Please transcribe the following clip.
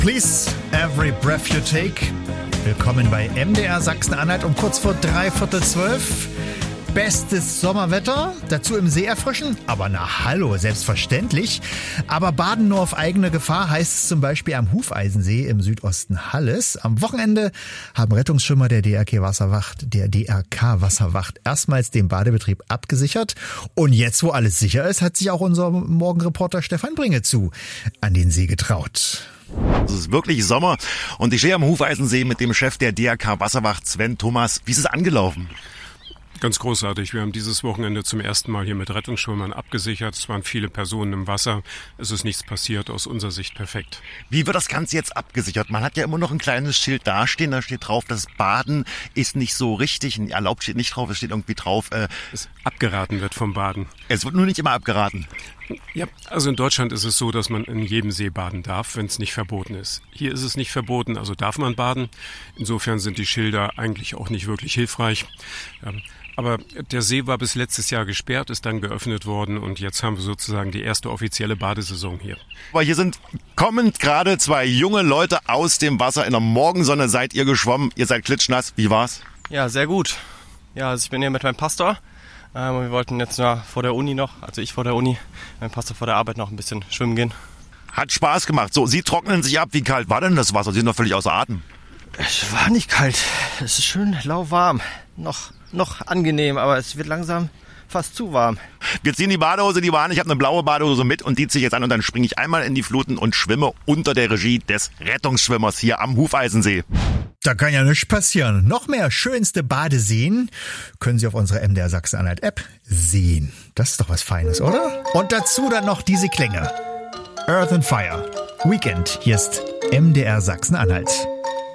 Please, every breath you take. Willkommen bei MDR Sachsen-Anhalt um kurz vor 11:45. Bestes Sommerwetter, dazu im See erfrischen, aber na hallo, selbstverständlich. Aber baden nur auf eigene Gefahr heißt es zum Beispiel am Hufeisensee im Südosten Halles. Am Wochenende haben Rettungsschwimmer der DRK Wasserwacht erstmals den Badebetrieb abgesichert. Und jetzt, wo alles sicher ist, hat sich auch unser Morgenreporter Stefan Bringezu an den See getraut. Es ist wirklich Sommer und ich stehe am Hufeisensee mit dem Chef der DRK Wasserwacht, Sven Thomas. Wie ist es angelaufen? Ganz großartig. Wir haben dieses Wochenende zum ersten Mal hier mit Rettungsschwimmern abgesichert. Es waren viele Personen im Wasser. Es ist nichts passiert, aus unserer Sicht perfekt. Wie wird das Ganze jetzt abgesichert? Man hat ja immer noch ein kleines Schild dastehen, da steht drauf, das Baden ist nicht so richtig. Erlaubt steht nicht drauf, es steht irgendwie drauf. Es abgeraten wird vom Baden. Es wird nur nicht immer abgeraten. Ja, also in Deutschland ist es so, dass man in jedem See baden darf, wenn es nicht verboten ist. Hier ist es nicht verboten, also darf man baden. Insofern sind die Schilder eigentlich auch nicht wirklich hilfreich. Aber der See war bis letztes Jahr gesperrt, ist dann geöffnet worden und jetzt haben wir sozusagen die erste offizielle Badesaison hier. Aber hier sind kommend gerade zwei junge Leute aus dem Wasser. In der Morgensonne seid ihr geschwommen, ihr seid klitschnass. Wie war's? Ja, sehr gut. Ja, also ich bin hier mit meinem Pastor. Wir wollten jetzt vor der Uni noch, also ich vor der Uni, mein Pastor vor der Arbeit noch ein bisschen schwimmen gehen. Hat Spaß gemacht. So, Sie trocknen sich ab. Wie kalt war denn das Wasser? Sie sind doch völlig außer Atem. Es war nicht kalt. Es ist schön lauwarm. Noch angenehm, aber es wird langsam fast zu warm. Wir ziehen die Badehose, die war an. Ich habe eine blaue Badehose mit und die ziehe ich jetzt an und dann springe ich einmal in die Fluten und schwimme unter der Regie des Rettungsschwimmers hier am Hufeisensee. Da kann ja nichts passieren. Noch mehr schönste Badeseen können Sie auf unserer MDR Sachsen-Anhalt App sehen. Das ist doch was Feines, oder? Und dazu dann noch diese Klänge. Earth and Fire. Weekend. Hier ist MDR Sachsen-Anhalt.